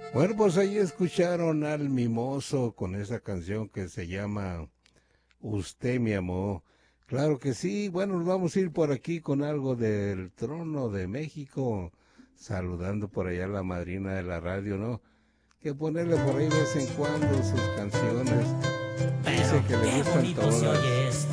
Bueno, pues ahí escucharon al Mimoso con esa canción que se llama Usted me amó. Claro que sí. Bueno, nos vamos a ir por aquí con algo del Trono de México, saludando por allá a la madrina de la radio, ¿no? Que ponerle por ahí de vez en cuando sus canciones. Pero Dice que le qué gustan bonito se todas. oye esto.